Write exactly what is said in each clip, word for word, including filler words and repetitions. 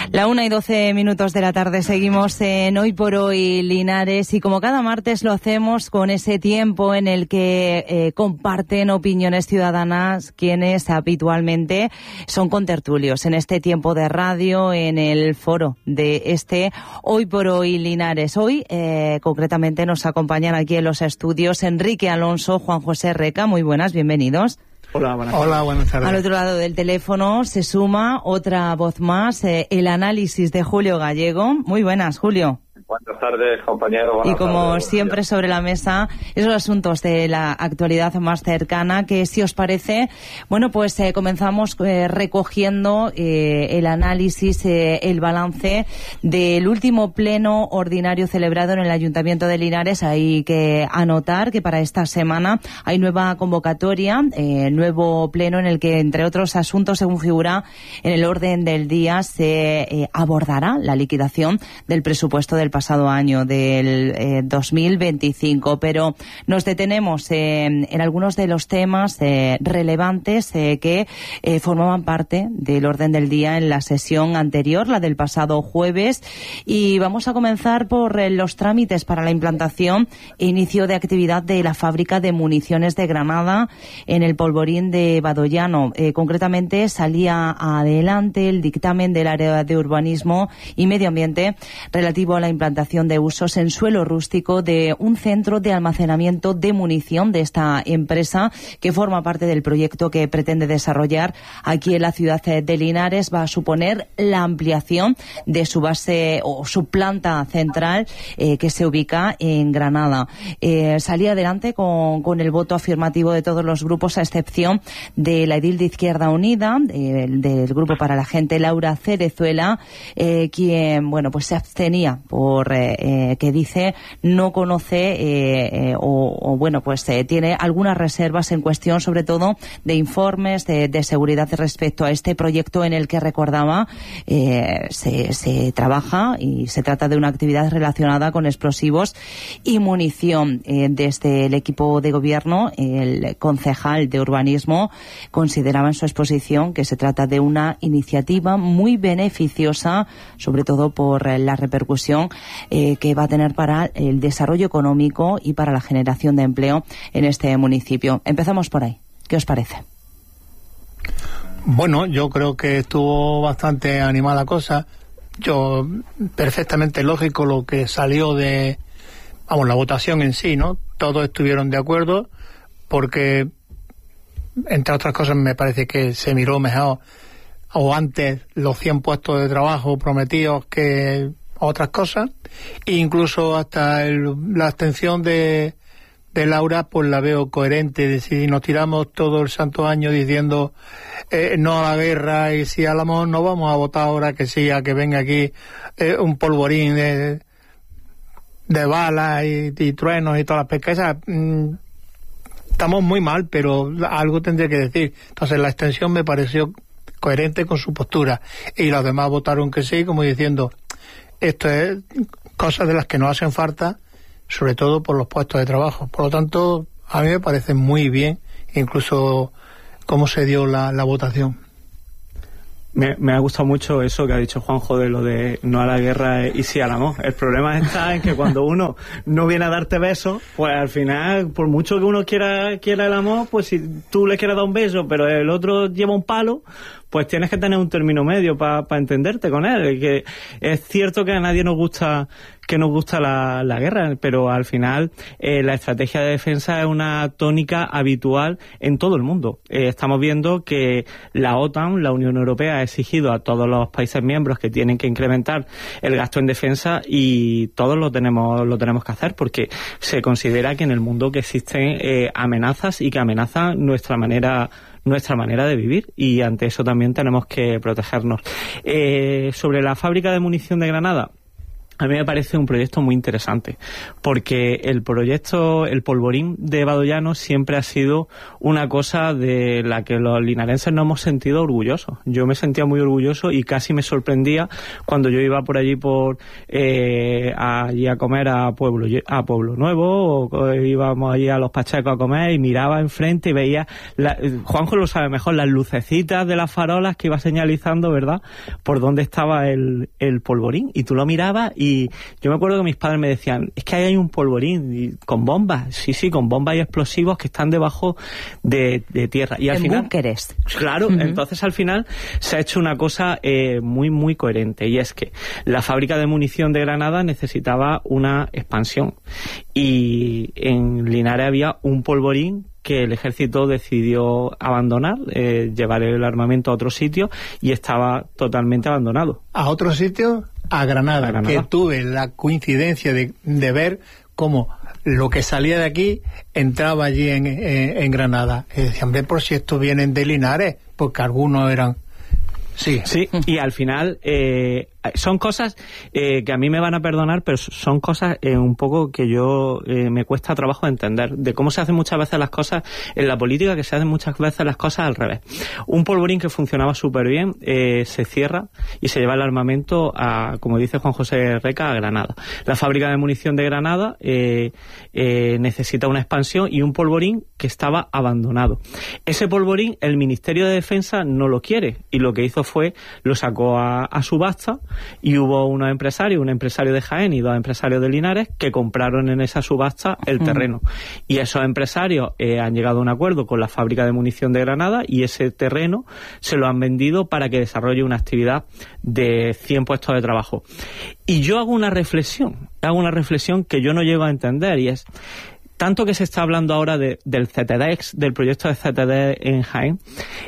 La una y doce minutos de la tarde, seguimos en Hoy por Hoy Linares, y como cada martes lo hacemos con ese tiempo en el que eh, comparten opiniones ciudadanas quienes habitualmente son contertulios en este tiempo de radio, en el foro de este Hoy por Hoy Linares. Hoy eh, concretamente nos acompañan aquí en los estudios Enrique Alonso, Juan José Reca. Muy buenas, bienvenidos. Hola, buenas tardes. Hola, buenas tardes. Al otro lado del teléfono se suma otra voz más, eh, el análisis de Julio Gallego. Muy buenas, Julio. Buenas tardes, compañero. Buenas y como tardes, siempre sobre la mesa, esos asuntos de la actualidad más cercana, que si os parece, bueno, pues eh, comenzamos eh, recogiendo eh, el análisis, eh, el balance del último pleno ordinario celebrado en el Ayuntamiento de Linares. Hay que anotar que para esta semana hay nueva convocatoria, eh, nuevo pleno en el que, entre otros asuntos, según figura en el orden del día, se eh, abordará la liquidación del presupuesto del pasado año, del eh, dos mil veinticinco, pero nos detenemos eh, en algunos de los temas eh, relevantes eh, que eh, formaban parte del orden del día en la sesión anterior, la del pasado jueves, y vamos a comenzar por eh, los trámites para la implantación e inicio de actividad de la fábrica de municiones de Granada en el polvorín de Badoyano. Eh, concretamente salía adelante el dictamen del área de urbanismo y medio ambiente relativo a la implantación de usos en suelo rústico de un centro de almacenamiento de munición de esta empresa, que forma parte del proyecto que pretende desarrollar aquí en la ciudad de Linares. Va a suponer la ampliación de su base o su planta central eh, que se ubica en Granada. Eh, salía adelante con, con el voto afirmativo de todos los grupos, a excepción de la edil de Izquierda Unida, eh, del Grupo para la Gente, Laura Cerezuela, eh, quien, bueno, pues se abstenía por Eh, que dice no conoce eh, eh, o, o bueno pues eh, tiene algunas reservas en cuestión, sobre todo de informes de, de seguridad respecto a este proyecto en el que, recordaba, eh, se, se trabaja y se trata de una actividad relacionada con explosivos y munición. Eh, desde el equipo de gobierno, el concejal de urbanismo consideraba en su exposición que se trata de una iniciativa muy beneficiosa, sobre todo por eh, la repercusión Eh, que va a tener para el desarrollo económico y para la generación de empleo en este municipio. Empezamos por ahí. ¿Qué os parece? Bueno, yo creo que estuvo bastante animada la cosa. Yo, perfectamente lógico lo que salió de, vamos, la votación en sí, ¿no? Todos estuvieron de acuerdo, porque, entre otras cosas, me parece que se miró mejor o antes los cien puestos de trabajo prometidos que otras cosas, e incluso hasta el, la abstención de, de Laura, pues la veo coherente. De si nos tiramos todo el santo año diciendo eh, no a la guerra, y si a la mejor no vamos a votar ahora que sí, a que venga aquí eh, un polvorín de, de balas y, y truenos y todas las pescas, mm, estamos muy mal, pero algo tendría que decir. Entonces la abstención me pareció coherente con su postura, y los demás votaron que sí, como diciendo esto es cosas de las que nos hacen falta, sobre todo por los puestos de trabajo. Por lo tanto, a mí me parece muy bien, incluso cómo se dio la, la votación. Me, me ha gustado mucho eso que ha dicho Juanjo, de lo de no a la guerra y sí al amor. El problema está en que cuando uno no viene a darte besos, pues al final, por mucho que uno quiera, quiera el amor, pues si tú le quieres dar un beso, pero el otro lleva un palo, pues tienes que tener un término medio para pa entenderte con él. Que es cierto que a nadie nos gusta que nos gusta la, la guerra, pero al final eh, la estrategia de defensa es una tónica habitual en todo el mundo. Eh, estamos viendo que la OTAN, la Unión Europea, ha exigido a todos los países miembros que tienen que incrementar el gasto en defensa, y todos lo tenemos lo tenemos que hacer, porque se considera que en el mundo que existen eh, amenazas y que amenazan nuestra manera nuestra manera de vivir, y ante eso también tenemos que protegernos. Eh, sobre la fábrica de munición de Granada, a mí me parece un proyecto muy interesante, porque el proyecto, el polvorín de Badoyano siempre ha sido una cosa de la que los linarenses nos hemos sentido orgullosos. Yo me sentía muy orgulloso y casi me sorprendía cuando yo iba por allí por eh, allí a comer a Pueblo a Pueblo Nuevo, o íbamos allí a los Pachecos a comer y miraba enfrente y veía, la, Juanjo lo sabe mejor, las lucecitas de las farolas que iba señalizando, ¿verdad?, por dónde estaba el, el polvorín, y tú lo mirabas y Y yo me acuerdo que mis padres me decían, es que ahí hay un polvorín y con bombas, sí, sí, con bombas y explosivos que están debajo de, de tierra. Y al en final, búnkeres. Claro, uh-huh. Entonces al final se ha hecho una cosa eh, muy, muy coherente, y es que la fábrica de munición de Granada necesitaba una expansión, y en Linares había un polvorín que el ejército decidió abandonar, eh, llevar el armamento a otro sitio, y estaba totalmente abandonado. ¿A otro sitio? A Granada, a Granada, que tuve la coincidencia de, de ver cómo lo que salía de aquí entraba allí en, en, en Granada. Y decía, hombre, por si estos vienen de Linares, porque algunos eran... Sí, sí, y al final eh, son cosas eh, que a mí me van a perdonar, pero son cosas eh, un poco que yo eh, me cuesta trabajo entender, de cómo se hacen muchas veces las cosas en la política, que se hacen muchas veces las cosas al revés. Un polvorín que funcionaba súper bien eh, se cierra y se lleva el armamento a, como dice Juan José Reca, a Granada. La fábrica de munición de Granada eh, eh, necesita una expansión y un polvorín que estaba abandonado. Ese polvorín el Ministerio de Defensa no lo quiere, y lo que hizo fue, lo sacó a, a subasta, y hubo unos empresarios, un empresario de Jaén y dos empresarios de Linares, que compraron en esa subasta el terreno. Y esos empresarios eh, han llegado a un acuerdo con la fábrica de munición de Granada, y ese terreno se lo han vendido para que desarrolle una actividad de cien puestos de trabajo. Y yo hago una reflexión, hago una reflexión que yo no llego a entender, y es... Tanto que se está hablando ahora de, del C T D E X, del proyecto de C T D en Jaén,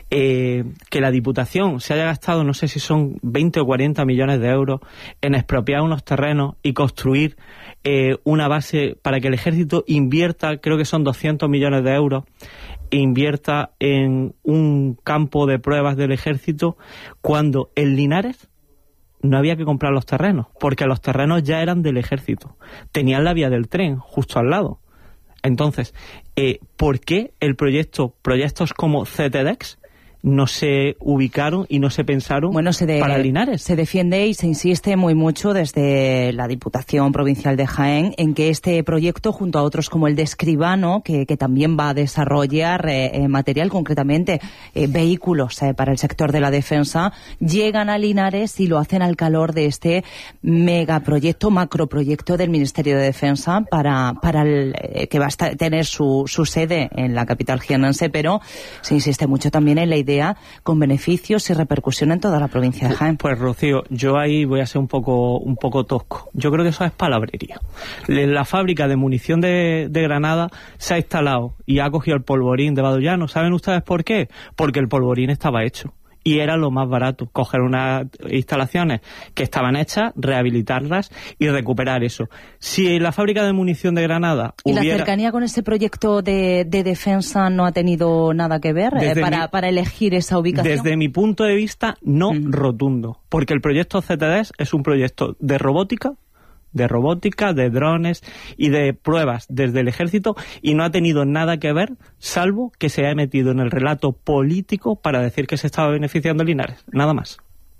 eh, que la Diputación se haya gastado, no sé si son veinte o cuarenta millones de euros, en expropiar unos terrenos y construir eh, una base para que el Ejército invierta, creo que son doscientos millones de euros, e invierta en un campo de pruebas del Ejército, cuando en Linares no había que comprar los terrenos, porque los terrenos ya eran del Ejército. Tenían la vía del tren justo al lado. Entonces, eh, ¿por qué el proyecto, proyectos como C T D E X no se ubicaron y no se pensaron bueno, se de, para Linares? Se defiende y se insiste muy mucho desde la Diputación Provincial de Jaén en que este proyecto, junto a otros como el de Escribano, que, que también va a desarrollar eh, material, concretamente eh, vehículos eh, para el sector de la defensa, llegan a Linares y lo hacen al calor de este megaproyecto, macroproyecto del Ministerio de Defensa para, para el, eh, que va a tener su, su sede en la capital jiennense, pero se insiste mucho también en la idea con beneficios y repercusión en toda la provincia de Jaén. Pues Rocío, yo ahí voy a ser un poco un poco tosco. Yo creo que eso es palabrería. La fábrica de munición de, de Granada se ha instalado y ha cogido el polvorín de Badoyano. ¿Saben ustedes por qué? Porque el polvorín estaba hecho. Y era lo más barato, coger unas instalaciones que estaban hechas, rehabilitarlas y recuperar eso. Si la fábrica de munición de Granada ¿Y hubiera... la cercanía con ese proyecto de, de defensa no ha tenido nada que ver eh, para, mi... para elegir esa ubicación? Desde mi punto de vista, no mm. rotundo. Porque el proyecto C T D E X es un proyecto de robótica, de robótica, de drones y de pruebas desde el Ejército, y no ha tenido nada que ver, salvo que se ha metido en el relato político para decir que se estaba beneficiando Linares, nada más.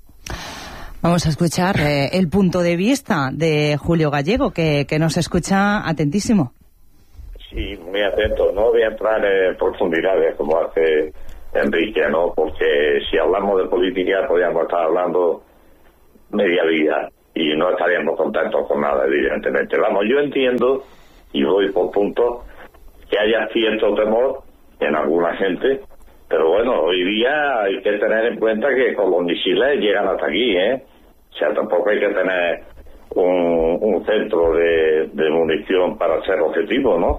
Vamos a escuchar eh, el punto de vista de Julio Gallego, que, que nos escucha atentísimo. Sí, muy atento. No voy a entrar en profundidades como hace Enrique, ¿no? Porque si hablamos de política podríamos estar hablando media vida y no estaríamos contentos con nada, evidentemente. Vamos, yo entiendo, y voy por puntos, que haya cierto temor en alguna gente, pero bueno, hoy día hay que tener en cuenta que con los misiles llegan hasta aquí, ¿eh? O sea, tampoco hay que tener un, un centro de, de munición para ser objetivo, ¿no?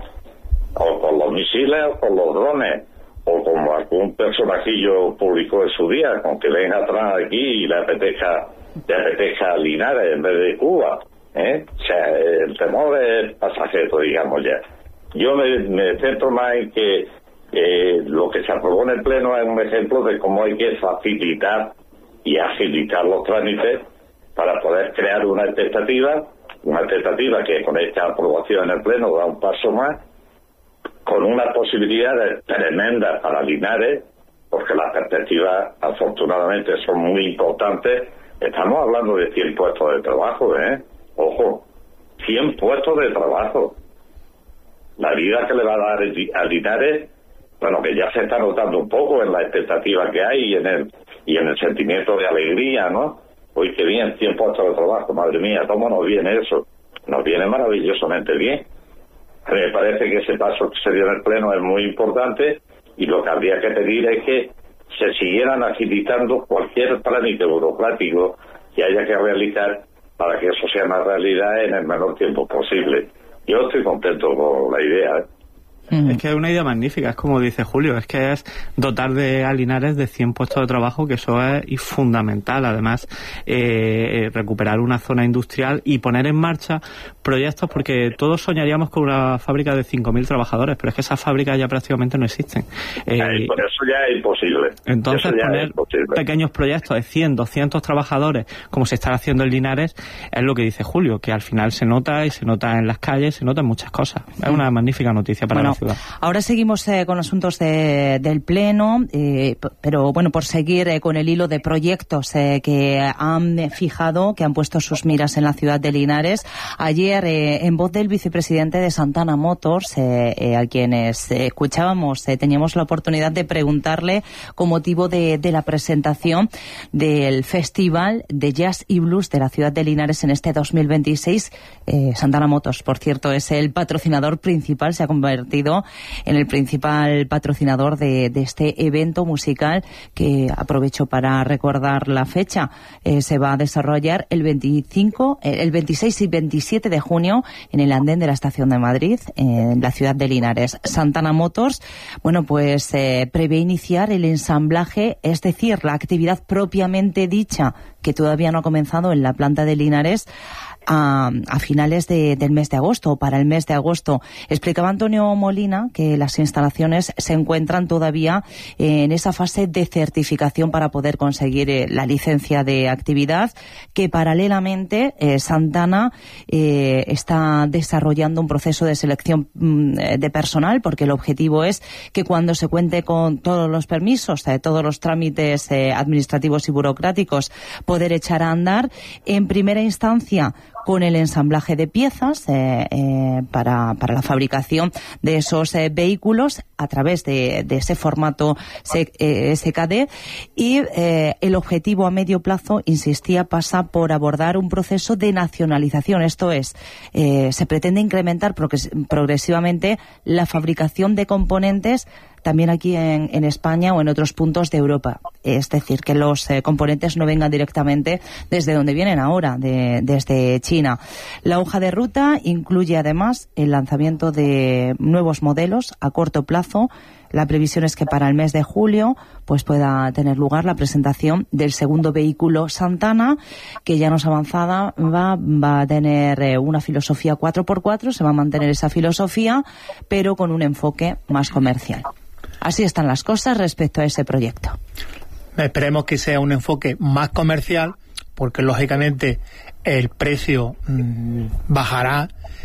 O con los misiles, o con los drones, o como algún personajillo público en su día, con que venga atrás aquí y le apetezca de apetezca Linares en vez de Cuba, ¿eh? O sea, el temor es pasajero, digamos ya. Yo me, me centro más en que eh, lo que se aprobó en el Pleno es un ejemplo de cómo hay que facilitar y agilitar los trámites para poder crear una expectativa una expectativa que con esta aprobación en el Pleno da un paso más, con unas posibilidades tremendas para Linares, porque las perspectivas afortunadamente son muy importantes. Estamos hablando de cien puestos de trabajo, ¿eh? Ojo, cien puestos de trabajo. La vida que le va a dar a Linares, bueno, que ya se está notando un poco en la expectativa que hay y en el, y en el sentimiento de alegría, ¿no? Hoy qué bien, cien puestos de trabajo, madre mía, ¿cómo nos viene eso? Nos viene maravillosamente bien. A mí me parece que ese paso que se dio en el Pleno es muy importante, y lo que habría que pedir es que se siguieran agilizando cualquier trámite burocrático que haya que realizar para que eso sea una realidad en el menor tiempo posible. Yo estoy contento con la idea, ¿eh? Es que es una idea magnífica, es como dice Julio, es que es dotar de a Linares de cien puestos de trabajo, que eso es fundamental. Además, eh, recuperar una zona industrial y poner en marcha proyectos, porque todos soñaríamos con una fábrica de cinco mil trabajadores, pero es que esas fábricas ya prácticamente no existen. Eh, Ay, por eso ya es imposible. Entonces, eso ya poner es imposible. pequeños proyectos de cien, doscientos trabajadores, como se está haciendo en Linares, es lo que dice Julio, que al final se nota, y se nota en las calles, se nota en muchas cosas. Es una magnífica noticia para bueno, la ciudad. Ahora seguimos eh, con asuntos de, del Pleno, eh, pero bueno, por seguir eh, con el hilo de proyectos eh, que han fijado, que han puesto sus miras en la ciudad de Linares. Ayer, eh, en voz del vicepresidente de Santana Motors, eh, eh, a quienes eh, escuchábamos, eh, teníamos la oportunidad de preguntarle con motivo de, de la presentación del Festival de Jazz y Blues de la ciudad de Linares en este dos mil veintiséis. Eh, Santana Motors, por cierto, es el patrocinador principal, se ha convertido en el principal patrocinador de, de este evento musical, que aprovecho para recordar la fecha. Eh, se va a desarrollar el veinticinco, el veintiséis y veintisiete de junio en el andén de la Estación de Madrid, en la ciudad de Linares. Santana Motors, bueno, pues eh, prevé iniciar el ensamblaje, es decir, la actividad propiamente dicha, que todavía no ha comenzado en la planta de Linares, A, a finales de, del mes de agosto, o para el mes de agosto. Explicaba Antonio Molina que las instalaciones se encuentran todavía en esa fase de certificación para poder conseguir eh, la licencia de actividad, que paralelamente eh, Santana eh, está desarrollando un proceso de selección mm, de personal, porque el objetivo es que cuando se cuente con todos los permisos, eh, todos los trámites eh, administrativos y burocráticos, poder echar a andar en primera instancia con el ensamblaje de piezas eh, eh, para, para la fabricación de esos eh, vehículos a través de, de ese formato S K D, y eh, el objetivo a medio plazo, insistía, pasa por abordar un proceso de nacionalización. Esto es, eh, se pretende incrementar progresivamente la fabricación de componentes también aquí en, en España o en otros puntos de Europa. Es decir, que los eh, componentes no vengan directamente desde donde vienen ahora, de, desde China. La hoja de ruta incluye además el lanzamiento de nuevos modelos a corto plazo. La previsión es que para el mes de julio pues pueda tener lugar la presentación del segundo vehículo Santana, que ya nos avanzada va, va a tener eh, una filosofía cuatro por cuatro, se va a mantener esa filosofía, pero con un enfoque más comercial. Así están las cosas respecto a ese proyecto. Esperemos que sea un enfoque más comercial, porque lógicamente el precio mmm, bajará,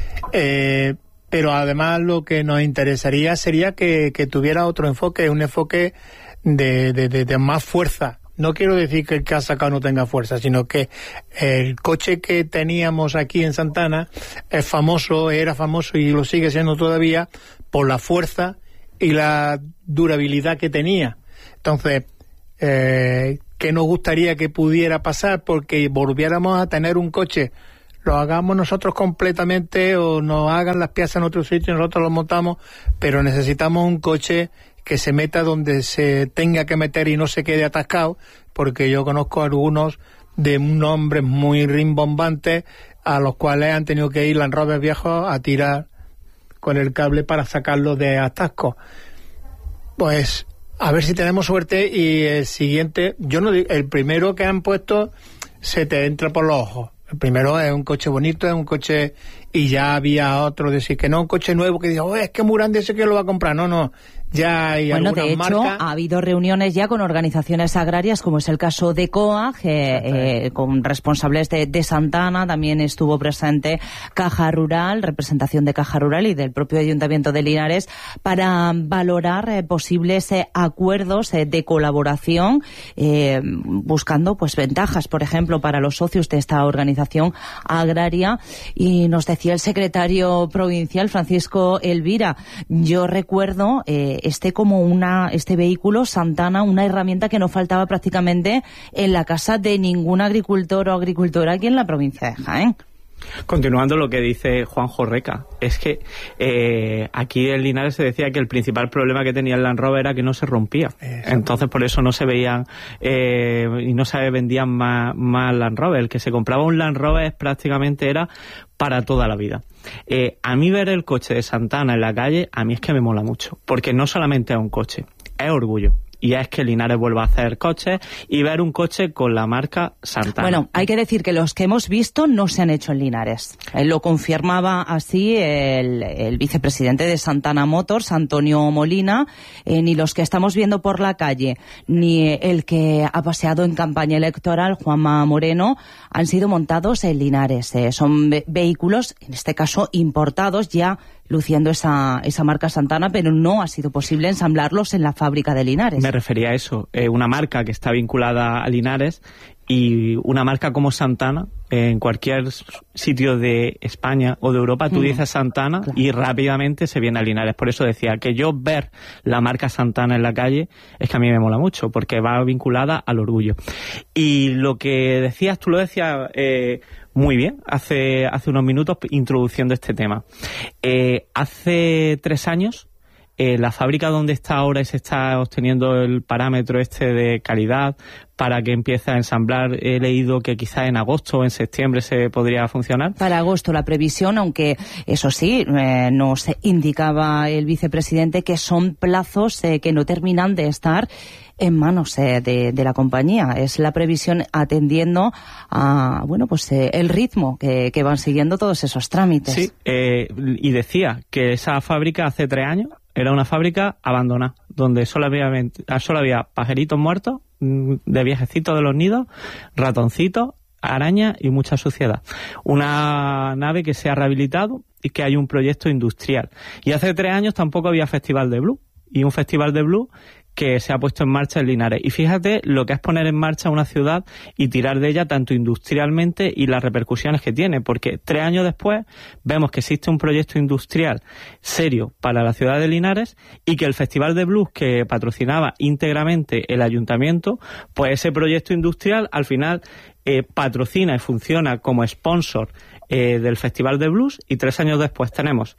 eh, pero además lo que nos interesaría sería que, que tuviera otro enfoque, un enfoque de, de, de, de más fuerza. No quiero decir que el que ha sacado no tenga fuerza, sino que el coche que teníamos aquí en Santana es famoso, era famoso y lo sigue siendo todavía por la fuerza y la durabilidad que tenía. Entonces, eh, ¿qué nos gustaría que pudiera pasar? Porque volviéramos a tener un coche, lo hagamos nosotros completamente o nos hagan las piezas en otro sitio y nosotros lo montamos, pero necesitamos un coche que se meta donde se tenga que meter y no se quede atascado, porque yo conozco algunos de nombres muy rimbombantes a los cuales han tenido que ir Land Rover viejos a tirar con el cable para sacarlo de atasco. Pues a ver si tenemos suerte y el siguiente, yo no digo, el primero que han puesto se te entra por los ojos. El primero es un coche bonito, es un coche, y ya había otro decir que no, un coche nuevo que diga, oh, es que muy grande ese que lo va a comprar. No, no, ya hay bueno, algunas de hecho, marcas. ha habido reuniones ya con organizaciones agrarias, como es el caso de COAG, eh, eh, con responsables de, de Santana. También estuvo presente Caja Rural, representación de Caja Rural y del propio Ayuntamiento de Linares, para valorar eh, posibles eh, acuerdos eh, de colaboración, eh, buscando pues ventajas, por ejemplo, para los socios de esta organización agraria. Y nos decía el secretario provincial, Francisco Elvira, yo recuerdo eh, este como una este vehículo Santana, una herramienta que no faltaba prácticamente en la casa de ningún agricultor o agricultora aquí en la provincia de Jaén. Continuando lo que dice Juanjo Reca, es que eh, aquí en Linares se decía que el principal problema que tenía el Land Rover era que no se rompía. Exacto. Entonces por eso no se veían eh, y no se vendían más, más Land Rover. El que se compraba un Land Rover prácticamente era para toda la vida. Eh, a mí ver el coche de Santana en la calle, a mí es que me mola mucho, porque no solamente es un coche, es orgullo. Y es que Linares vuelva a hacer coches y ver un coche con la marca Santana. Bueno, hay que decir que los que hemos visto no se han hecho en Linares. Eh, lo confirmaba así el, el vicepresidente de Santana Motors, Antonio Molina. Eh, ni los que estamos viendo por la calle, ni el que ha paseado en campaña electoral, Juanma Moreno, han sido montados en Linares. Eh, son ve- vehículos, en este caso, importados ya, luciendo esa, esa marca Santana, pero no ha sido posible ensamblarlos en la fábrica de Linares. Me refería a eso, eh, una marca que está vinculada a Linares y una marca como Santana, eh, en cualquier sitio de España o de Europa, tú mm. dices Santana claro. y rápidamente se viene a Linares. Por eso decía que yo ver la marca Santana en la calle es que a mí me mola mucho, porque va vinculada al orgullo. Y lo que decías, tú lo decías... Eh, Muy bien, hace hace unos minutos introduciendo este tema. Eh, hace tres años, eh, la fábrica donde está ahora y se está obteniendo el parámetro este de calidad para que empiece a ensamblar, he leído que quizás en agosto o en septiembre se podría funcionar. Para agosto la previsión, aunque eso sí, eh, nos indicaba el vicepresidente que son plazos eh, que no terminan de estar en manos eh, de, de la compañía. Es la previsión atendiendo a, bueno, pues eh, el ritmo que, que van siguiendo todos esos trámites. Sí, eh, y decía que esa fábrica hace tres años era una fábrica abandonada, donde solo había, solo había pajaritos muertos, de viejecitos de los nidos, ratoncitos, arañas y mucha suciedad. Una nave que se ha rehabilitado y que hay un proyecto industrial. Y hace tres años tampoco había festival de blues, y un festival de blues que se ha puesto en marcha en Linares. Y fíjate lo que es poner en marcha una ciudad y tirar de ella tanto industrialmente y las repercusiones que tiene, porque tres años después vemos que existe un proyecto industrial serio para la ciudad de Linares y que el Festival de Blues que patrocinaba íntegramente el ayuntamiento, pues ese proyecto industrial al final eh, patrocina y funciona como sponsor eh, del Festival de Blues, y tres años después tenemos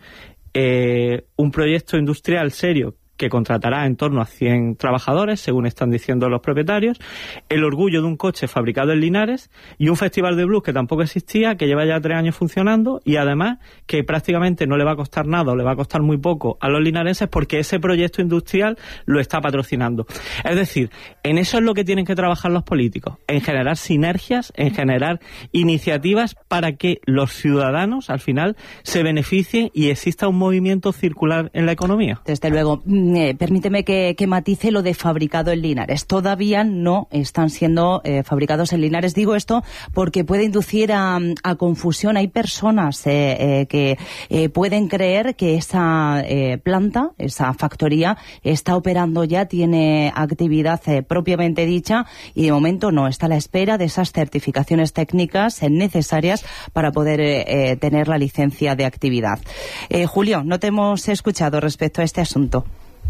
eh, un proyecto industrial serio que contratará en torno a cien trabajadores, según están diciendo los propietarios, el orgullo de un coche fabricado en Linares y un festival de blues que tampoco existía, que lleva ya tres años funcionando, y además que prácticamente no le va a costar nada o le va a costar muy poco a los linarenses porque ese proyecto industrial lo está patrocinando. Es decir, en eso es lo que tienen que trabajar los políticos, en generar sinergias, en generar iniciativas para que los ciudadanos al final se beneficien y exista un movimiento circular en la economía. Desde luego. Eh, permíteme que, que matice lo de fabricado en Linares. Todavía no están siendo eh, fabricados en Linares. Digo esto porque puede inducir a, a confusión. Hay personas eh, eh, que eh, pueden creer que esa eh, planta, esa factoría, está operando ya, tiene actividad eh, propiamente dicha, y de momento no. Está a la espera de esas certificaciones técnicas eh, necesarias para poder eh, eh, tener la licencia de actividad. Eh, Julio, no te hemos escuchado respecto a este asunto.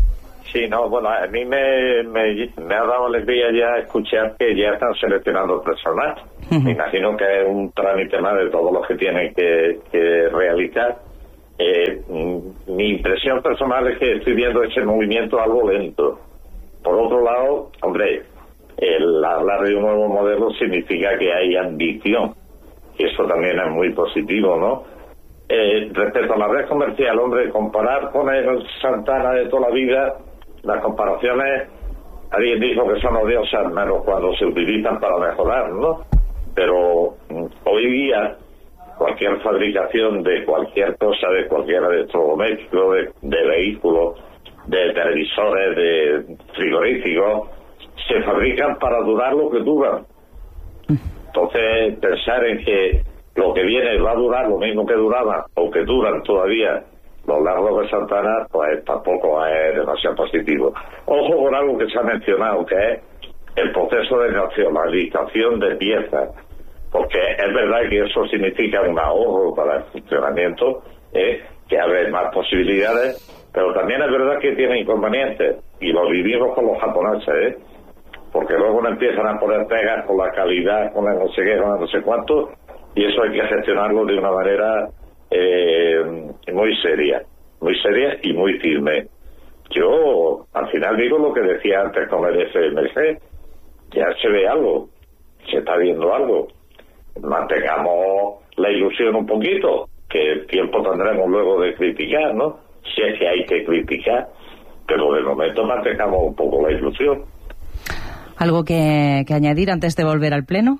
Sí, no, bueno, a mí me, me, me ha dado alegría ya escuchar que ya están seleccionando personal. Uh-huh. Me imagino que es un trámite más de todos los que tienen que, que realizar. Eh, mi impresión personal es que estoy viendo ese movimiento algo lento. Por otro lado, hombre, el hablar de un nuevo modelo significa que hay ambición, y eso también es muy positivo, ¿no? Eh, respecto a la red comercial, hombre, comparar con el Santana de toda la vida, las comparaciones, alguien dijo que son odiosas menos cuando se utilizan para mejorar, ¿no? Pero hoy día cualquier fabricación de cualquier cosa, de cualquier electrodoméstico, de, de vehículos, de televisores, de frigoríficos, se fabrican para durar lo que duran. Entonces, pensar en que lo que viene va a durar lo mismo que duraba, o que duran todavía los lagos de Santana, pues tampoco es demasiado positivo. Ojo con algo que se ha mencionado, que es el proceso de nacionalización de piezas, porque es verdad que eso significa un ahorro para el funcionamiento, ¿eh? que abre más posibilidades, pero también es verdad que tiene inconvenientes, y lo vivimos con los japoneses, ¿eh? porque luego no empiezan a poner pegas con la calidad, con la no sé qué, con la no sé cuánto, y eso hay que gestionarlo de una manera eh, muy seria, muy seria y muy firme. Yo al final digo lo que decía antes con el F M G, ya se ve algo, se está viendo algo, mantengamos la ilusión un poquito, que tiempo tendremos luego de criticar, ¿no? Si es que hay que criticar, pero de momento mantengamos un poco la ilusión. ¿Algo que, que añadir antes de volver al pleno?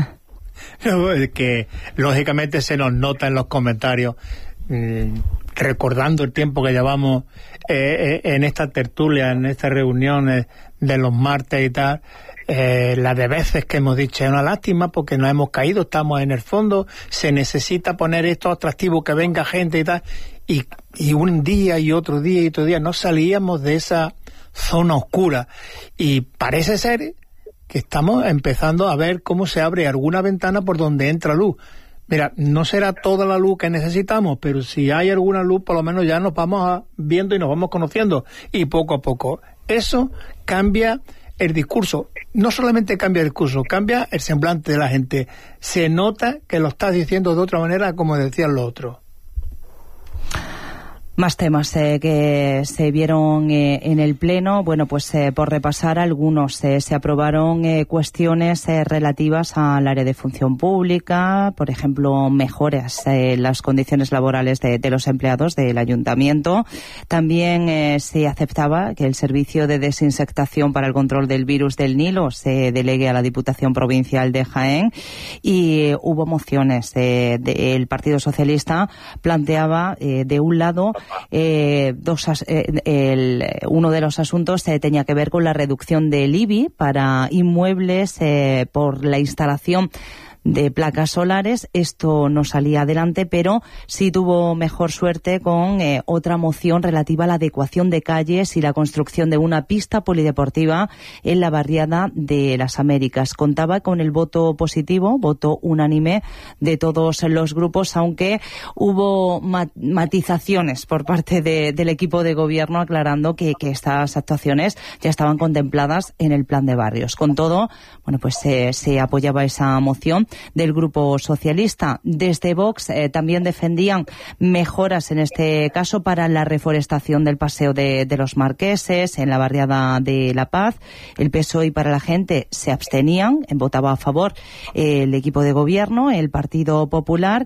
Que lógicamente se nos nota en los comentarios, mmm, recordando el tiempo que llevamos eh, en esta tertulia, en estas reuniones de los martes y tal, eh, las de veces que hemos dicho, es una lástima porque nos hemos caído, estamos en el fondo, se necesita poner esto atractivo, que venga gente y tal, y, y un día y otro día y otro día no salíamos de esa zona oscura, y parece ser que estamos empezando a ver cómo se abre alguna ventana por donde entra luz. Mira, no será toda la luz que necesitamos, pero si hay alguna luz, por lo menos ya nos vamos a, viendo y nos vamos conociendo, y poco a poco eso cambia el discurso. No solamente cambia el discurso, cambia el semblante de la gente. Se nota que lo estás diciendo de otra manera, como decían los otros. Más temas eh, que se vieron eh, en el Pleno. Bueno, pues eh, por repasar algunos, eh, se aprobaron eh, cuestiones eh, relativas al área de función pública, por ejemplo, mejoras en eh, las condiciones laborales de, de los empleados del Ayuntamiento. También eh, se aceptaba que el servicio de desinsectación para el control del virus del Nilo se delegue a la Diputación Provincial de Jaén, y eh, hubo mociones. Eh, de, el Partido Socialista planteaba, eh, de un lado, Eh, dos, eh, el, uno de los asuntos eh, tenía que ver con la reducción del I B I para inmuebles eh, por la instalación de placas solares. Esto no salía adelante, pero sí tuvo mejor suerte con eh, otra moción relativa a la adecuación de calles y la construcción de una pista polideportiva en la barriada de las Américas. Contaba con el voto positivo, voto unánime de todos los grupos, aunque hubo mat- matizaciones por parte de, del equipo de gobierno aclarando que, que estas actuaciones ya estaban contempladas en el plan de barrios. Con todo, bueno, pues eh, se apoyaba esa moción del Grupo Socialista. Desde Vox eh, también defendían mejoras, en este caso, para la reforestación del Paseo de, de los Marqueses en la barriada de La Paz. El P S O E y Para la Gente se abstenían, votaba a favor eh, el equipo de gobierno, el Partido Popular,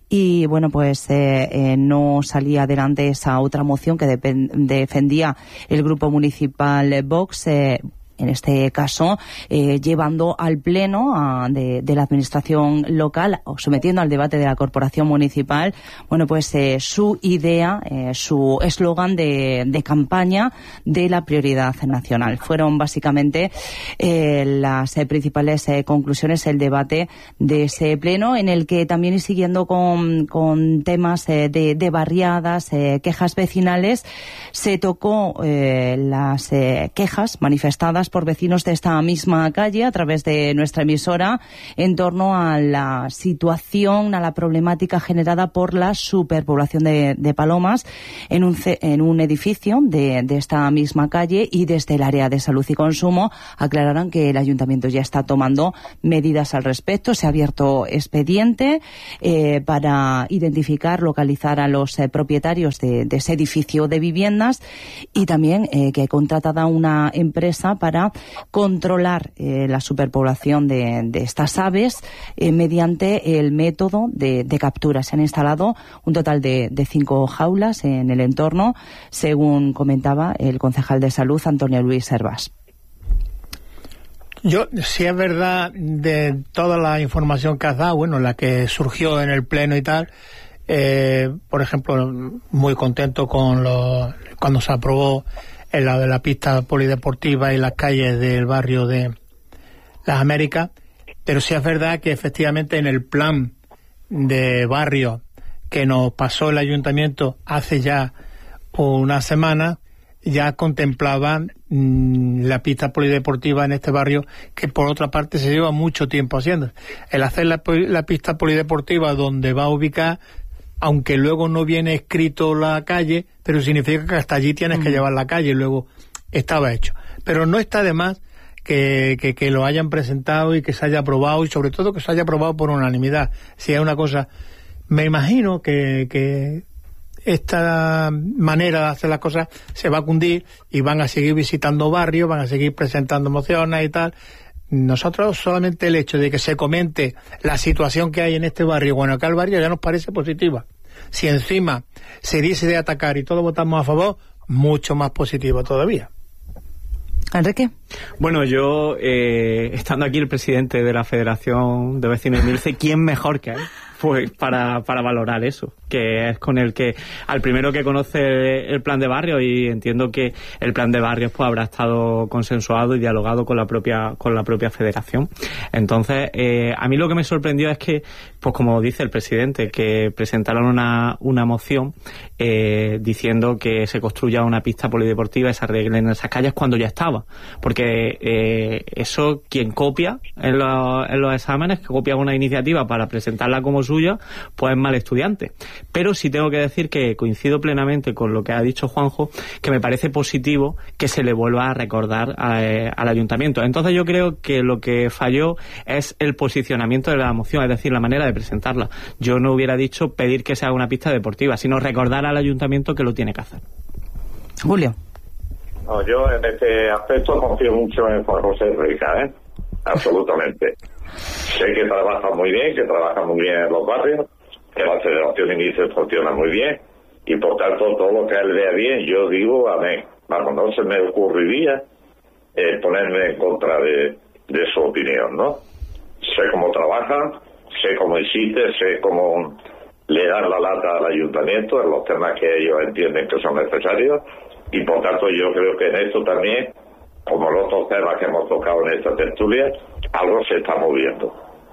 y bueno, pues eh, eh, no salía adelante esa otra moción que de, defendía el Grupo Municipal Vox, eh, en este caso, eh, llevando al Pleno a, de, de la Administración local, o sometiendo al debate de la Corporación Municipal, bueno, pues eh, su idea, eh, su eslogan de, de campaña de la prioridad nacional. Fueron básicamente eh, las eh, principales eh, conclusiones, el debate de ese Pleno, en el que también, y siguiendo con, con temas eh, de, de barriadas, eh, quejas vecinales, se tocó eh, las eh, quejas manifestadas por vecinos de esta misma calle a través de nuestra emisora en torno a la situación, a la problemática generada por la superpoblación de, de palomas en un, en un edificio de, de esta misma calle, y desde el área de salud y consumo aclararon que el ayuntamiento ya está tomando medidas al respecto. Se ha abierto expediente eh, para identificar, localizar a los eh, propietarios de, de ese edificio de viviendas, y también eh, que ha contratado una empresa para controlar eh, la superpoblación de, de estas aves eh, mediante el método de, de captura. Se han instalado un total de, de cinco jaulas en el entorno, según comentaba el concejal de Salud, Antonio Luis Hervás. Yo, si es verdad, de toda la información que has dado, bueno, la que surgió en el Pleno y tal, Eh, por ejemplo, muy contento con lo, cuando se aprobó en la de la pista polideportiva y las calles del barrio de Las Américas, pero sí es verdad que efectivamente en el plan de barrio que nos pasó el ayuntamiento hace ya una semana, ya contemplaban mmm, la pista polideportiva en este barrio, que por otra parte se lleva mucho tiempo haciendo. El hacer la, la pista polideportiva donde va a ubicar, aunque luego no viene escrito la calle, pero significa que hasta allí tienes mm. que llevar la calle, y luego estaba hecho. Pero no está de más que, que, que lo hayan presentado y que se haya aprobado, y sobre todo que se haya aprobado por unanimidad. Si es una cosa, me imagino que, que esta manera de hacer las cosas se va a cundir y van a seguir visitando barrios, van a seguir presentando mociones y tal. Nosotros solamente el hecho de que se comente la situación que hay en este barrio, bueno, acá el barrio ya nos parece positiva. Si encima se dice de atacar y todos votamos a favor, mucho más positiva todavía. Enrique. Bueno, yo, eh, estando aquí el presidente de la Federación de Vecinos de Milce, ¿quién mejor que él? Pues para, para valorar eso, que es con el que, al primero que conoce el plan de barrio, y entiendo que el plan de barrios pues habrá estado consensuado y dialogado con la propia con la propia federación. Entonces, eh, a mí lo que me sorprendió es que, pues como dice el presidente, que presentaron una, una moción eh, diciendo que se construya una pista polideportiva y se arreglen esas calles cuando ya estaba, porque eh, eso, quien copia en los, en los exámenes, que copia una iniciativa para presentarla como suya, pues es mal estudiante. Pero sí tengo que decir que coincido plenamente con lo que ha dicho Juanjo, que me parece positivo que se le vuelva a recordar a, eh, al ayuntamiento. Entonces yo creo que lo que falló es el posicionamiento de la moción, es decir, la manera de presentarla. Yo no hubiera dicho pedir que se haga una pista deportiva, sino recordar al ayuntamiento que lo tiene que hacer. Julio. No, yo en este aspecto confío mucho en Juan José Rica, ¿eh? Absolutamente. Sé que trabaja muy bien, que trabaja muy bien en los barrios, que la Federación Inicio funciona muy bien, y por tanto todo lo que él vea bien, yo digo amén. Vamos, no se me ocurriría eh, ponerme en contra de, de su opinión, ¿no? Sé cómo trabaja, sé cómo insiste, sé cómo le dan la lata al ayuntamiento en los temas que ellos entienden que son necesarios, y por tanto yo creo que en esto también, como los otros temas que hemos tocado en esta tertulia, algo se está moviendo.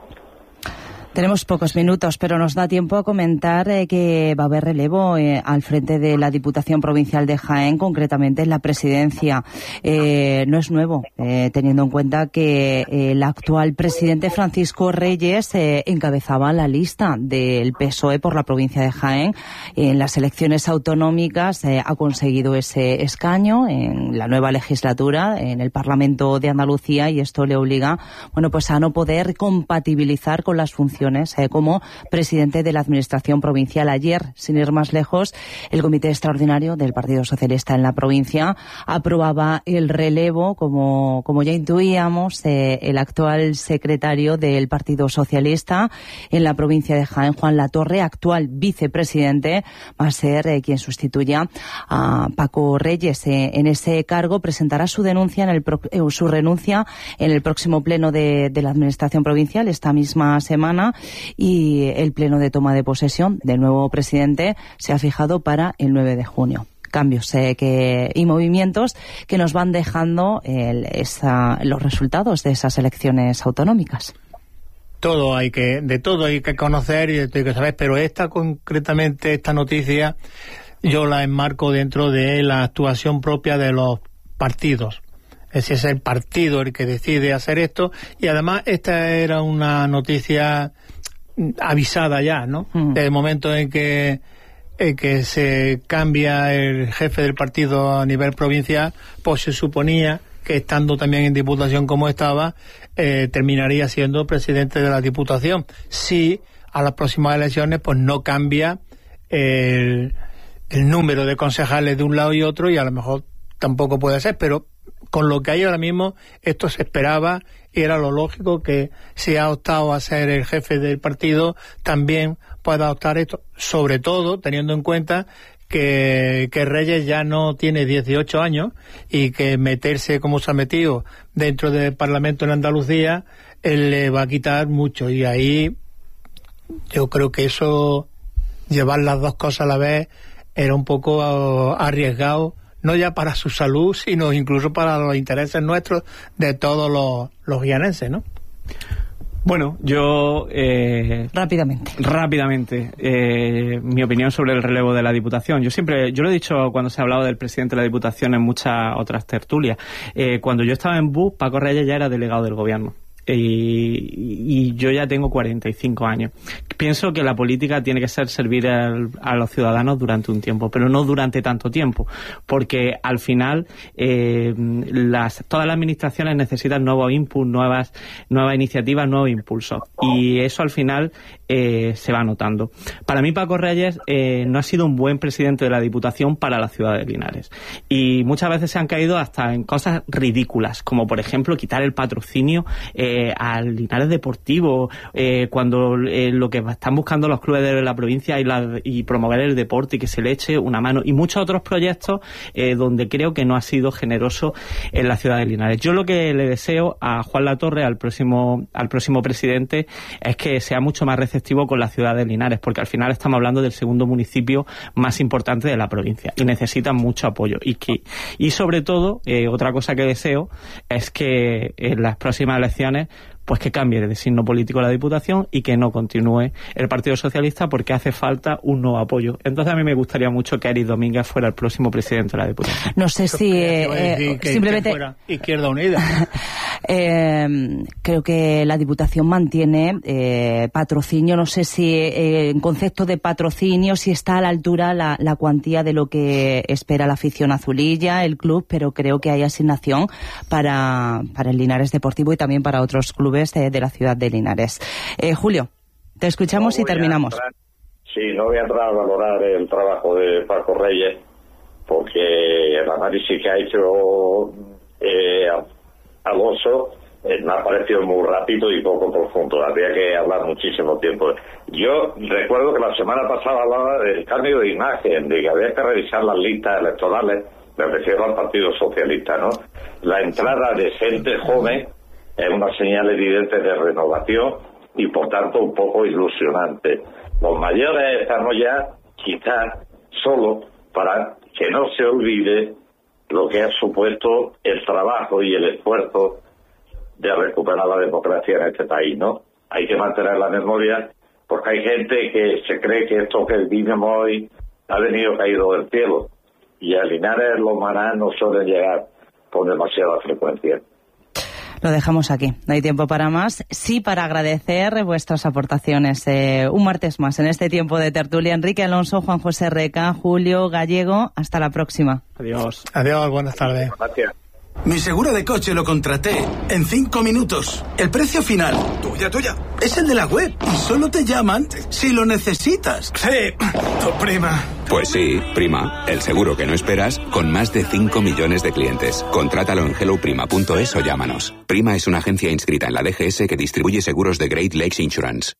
Tenemos pocos minutos, pero nos da tiempo a comentar eh, que va a haber relevo eh, al frente de la Diputación Provincial de Jaén, concretamente en la presidencia. Eh, no es nuevo, eh, teniendo en cuenta que eh, el actual presidente Francisco Reyes eh, encabezaba la lista del P S O E por la provincia de Jaén. En las elecciones autonómicas eh, ha conseguido ese escaño en la nueva legislatura en el Parlamento de Andalucía, y esto le obliga, bueno, pues a no poder compatibilizar con las funciones Eh, como presidente de la Administración Provincial. Ayer, sin ir más lejos, el Comité Extraordinario del Partido Socialista en la provincia aprobaba el relevo, como, como ya intuíamos, eh, el actual secretario del Partido Socialista en la provincia de Jaén, Juan Latorre, actual vicepresidente, va a ser eh, quien sustituya a Paco Reyes. Eh, en ese cargo presentará su denuncia en el pro, eh, su renuncia en el próximo pleno de, de la Administración Provincial esta misma semana, y el pleno de toma de posesión del nuevo presidente se ha fijado para el nueve de junio. Cambios eh, que, y movimientos que nos van dejando el, esa, los resultados de esas elecciones autonómicas. Todo hay que, de todo hay que conocer y de todo hay que saber, pero esta concretamente, esta noticia, yo la enmarco dentro de la actuación propia de los partidos. Es decir, es el partido el que decide hacer esto, y además esta era una noticia avisada ya, ¿no? Mm. Desde el momento en que, en que se cambia el jefe del partido a nivel provincial, pues se suponía que, estando también en Diputación como estaba, eh, terminaría siendo presidente de la Diputación. Si a las próximas elecciones pues no cambia el, el número de concejales de un lado y otro, y a lo mejor tampoco puede ser, pero con lo que hay ahora mismo, esto se esperaba y era lo lógico, que si ha optado a ser el jefe del partido, también pueda optar esto, sobre todo teniendo en cuenta que, que Reyes ya no tiene dieciocho años, y que meterse como se ha metido dentro del Parlamento en Andalucía, él le va a quitar mucho, y ahí yo creo que eso llevar las dos cosas a la vez era un poco arriesgado, no ya para su salud, sino incluso para los intereses nuestros de todos los, los guianenses, ¿no? Bueno, yo... Eh, rápidamente. Rápidamente. Eh, mi opinión sobre el relevo de la Diputación. Yo siempre, yo lo he dicho cuando se ha hablado del presidente de la Diputación en muchas otras tertulias. Eh, cuando yo estaba en B U, Paco Reyes ya era delegado del gobierno. Y, y yo ya tengo cuarenta y cinco años. Pienso que la política tiene que ser servir al, a los ciudadanos durante un tiempo, pero no durante tanto tiempo, porque al final eh, las, todas las administraciones necesitan nuevos inputs, nuevas, nuevas iniciativas, nuevos impulsos, y eso al final eh, se va notando. Para mí Paco Reyes eh, no ha sido un buen presidente de la Diputación para la ciudad de Linares, y muchas veces se han caído hasta en cosas ridículas, como por ejemplo quitar el patrocinio eh, Eh, al Linares Deportivo, eh, cuando eh, lo que están buscando los clubes de la provincia y, la, y promover el deporte y que se le eche una mano, y muchos otros proyectos eh, donde creo que no ha sido generoso en la ciudad de Linares. Yo lo que le deseo a Juan Latorre, al próximo, al próximo presidente, es que sea mucho más receptivo con la ciudad de Linares, porque al final estamos hablando del segundo municipio más importante de la provincia y necesitan mucho apoyo. Y, que, y sobre todo, eh, otra cosa que deseo es que en las próximas elecciones pues que cambie de signo político la Diputación y que no continúe el Partido Socialista, porque hace falta un nuevo apoyo. Entonces a mí me gustaría mucho que Eric Domínguez fuera el próximo presidente de la Diputación. No sé si eh, que simplemente fuera Izquierda Unida. eh, creo que la Diputación mantiene eh, patrocinio, no sé si eh, en concepto de patrocinio si está a la altura la, la cuantía de lo que espera la afición azulilla, el club, pero creo que hay asignación para, para el Linares Deportivo y también para otros clubes de, de la ciudad de Linares. Eh, Julio, te escuchamos no y terminamos. Entrar, sí, no voy a entrar a valorar el trabajo de Paco Reyes, porque el análisis que ha hecho eh, Alonso eh, me ha parecido muy rápido y poco profundo. Habría que hablar muchísimo tiempo. Yo recuerdo que la semana pasada hablaba del cambio de imagen, de que había que revisar las listas electorales, me refiero al Partido Socialista, ¿no? La entrada de gente joven es una señal evidente de renovación y por tanto un poco ilusionante. Los mayores estamos ya quizás solo para que no se olvide lo que ha supuesto el trabajo y el esfuerzo de recuperar la democracia en este país, ¿no? Hay que mantener la memoria, porque hay gente que se cree que esto que vivimos hoy ha venido caído del cielo, y a Linares los manás no suelen llegar con demasiada frecuencia. Lo dejamos aquí, no hay tiempo para más. Sí, para agradecer vuestras aportaciones eh, un martes más en este tiempo de tertulia. Enrique Alonso, Juan José Reca, Julio Gallego, hasta la próxima. Adiós. Adiós, buenas tardes. Gracias. Mi seguro de coche lo contraté en cinco minutos. El precio final, tuya, tuya, es el de la web. Y solo te llaman si lo necesitas. Sí, tu prima. Pues sí, Prima, el seguro que no esperas, con más de cinco millones de clientes. Contrátalo en hello prima punto es o llámanos. Prima es una agencia inscrita en la D G S que distribuye seguros de Great Lakes Insurance.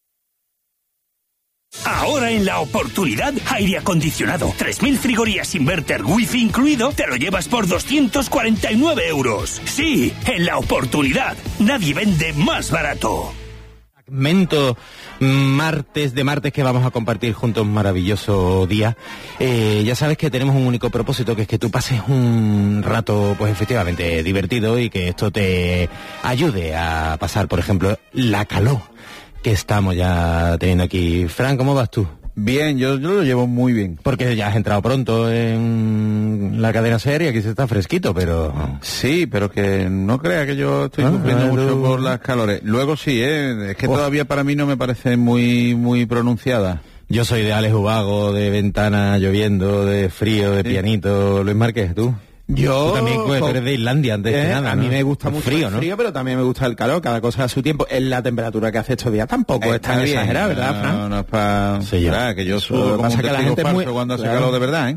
Ahora en La Oportunidad, aire acondicionado, tres mil frigorías inverter, wifi incluido, te lo llevas por doscientos cuarenta y nueve euros. Sí, en La Oportunidad, nadie vende más barato. Fragmento martes de martes que vamos a compartir juntos, un maravilloso día. Eh, ya sabes que tenemos un único propósito, que es que tú pases un rato, pues efectivamente, divertido, y que esto te ayude a pasar, por ejemplo, la calor que estamos ya teniendo aquí. Fran, ¿cómo vas tú? Bien, yo, yo lo llevo muy bien. Porque ya has entrado pronto en la cadena serie, aquí se está fresquito, pero... Sí, pero que no crea que yo estoy ah, sufriendo no, mucho tú... por las calores. Luego sí, ¿eh? Es que oh. todavía para mí no me parece muy muy pronunciada. Yo soy de Alex Ubago, de ventana lloviendo, de frío, de sí. pianito. Luis Márquez, ¿tú? Yo... Tú también pues, tú eres de Islandia, antes eh, que nada, A mí ¿no? me gusta mucho frío, el ¿no? frío, pero también me gusta el calor. Cada cosa a su tiempo. En la temperatura que hace estos días tampoco Está es tan bien, exagerada, no, ¿verdad, Fran? No, no es para... Sí, ya. Que yo subo como pasa un que la gente falso es muy... cuando hace claro. calor de verdad, ¿eh?